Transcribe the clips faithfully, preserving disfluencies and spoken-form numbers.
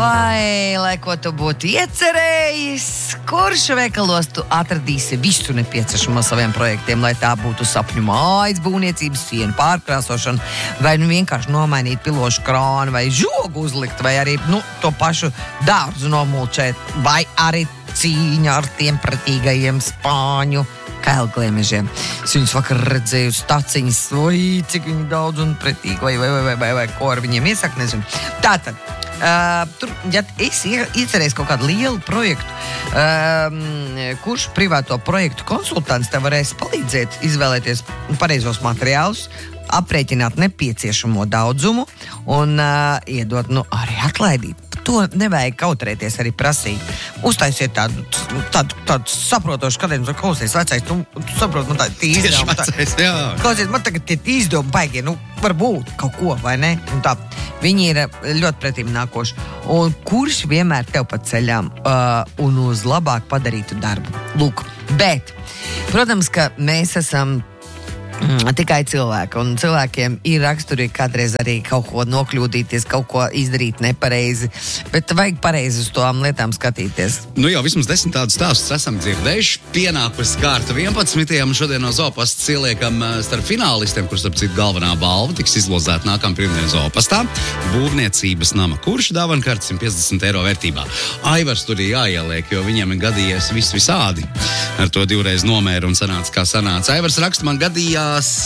Vai, lai ko tu būtu iecerējis, kurš veikalos tu atradīsi visu nepieciešamo saviem projektiem, lai tā būtu sapņu mājas, būvniecības, sienu pārkrāsošana, vai nu vienkārši nomainīt pilošu krānu, vai žogu uzlikt, vai arī, nu, to pašu dārzu nomulčēt, vai arī cīņa ar tiem pratīgajiem spāņu kailgliemežiem. Es viņus vakar redzēju staciņas, oi, cik viņi daudz un pretīgi, vai, vai, vai, vai, vai ko ar viņiem iesaka, nezinu. Tātad, uh, tur, ja esi iecerējis kaut kādu lielu projektu, uh, kurš privāto projektu konsultants tev varēs palīdzēt izvēlēties pareizos materiālus, aprēķināt nepieciešamo daudzumu un uh, iedot, nu, arī atlaidīt. To nevajag kautrēties arī prasīt. Uztaisiet tādu, tādu, tādu saprotošu skatējumu, klausies, vecais, tu, tu saproti, man tādi izdevumi. Tieši vecais, jā. Klausies, man tagad tie izdevumi baigie, nu, varbūt kaut ko, vai ne? Un tā, viņi ir ļoti pretīm nākoši. Un kurš vienmēr tev pa ceļām uh, un uz labāk padarītu darbu? Lūk, bet, protams, ka mēs esam Mm, tikai cilvēki, un cilvēkiem ir raksturīgi kādreiz arī kaut ko nokļūdīties, kaut ko izdarīt nepareizi, bet vajag pareizi uz tām lietām skatīties. Nu jau vismaz desmit tādus stāstus esam dzirdējuši. Pienākusi kārta vienpadsmitajam, šodien no Zoopastas ieliekam starp finālistiem, kurus starp citu galvenā balva tiks izlozēta nākamā pirmdien Zoopastā. Būvniecības nama kurša dāvankartes simt piecdesmit eiro vērtībā. Aivars tur ir jāieliek, jo viņiem ir gadījies vis visādi. Ar to divreiz nomēru un sanāca, kā sanāca. Aivars raksta, man gadījās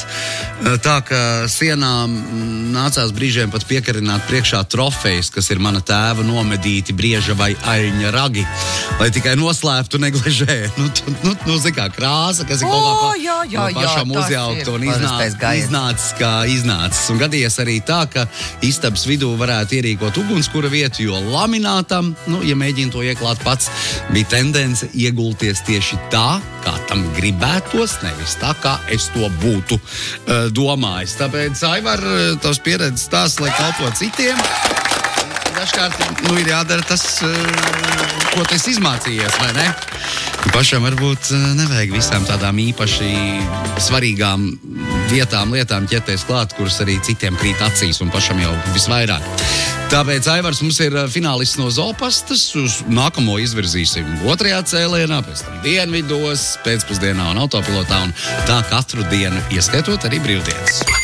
tā, ka sienām nācās brīžiem pat piekarināt priekšā trofejas, kas ir mana tēva nomedīti brieža vai aļņa ragi, lai tikai noslēptu negližē. Nu, nu, nu zin kā krāsa, kas ir kaut kā pa, jā, jā, no pašam jā, uzjaukta un iznāca, iznācis kā iznācis. Un gadījies arī tā, ka istabas vidū varētu ierīkot ugunskura vietu, jo laminātam, nu, ja mēģina to ieklāt pats, bija tendence iegulties tieši tā, kā tam gribētos, nevis tā, kā es to būtu uh, domājis. Tāpēc, Aivar, tavs pieredzes tās, lai kalpo citiem, dažkārt, nu, ir jādara tas, uh, ko tu esi izmācījies, vai ne? Pašam varbūt uh, nevajag visām tādām īpaši svarīgām vietām, lietām ķerties klāt, kuras arī citiem krīt acīs un pašam jau visvairāk. Tāpēc Aivars mums ir finālists no Zoopastas, uz nākamo izvirzīsim otrajā cēlienā, pēc tam dienvidos, pēcpusdienā un autopilotā, un tā katru dienu, ieskaitot arī brīvdienas.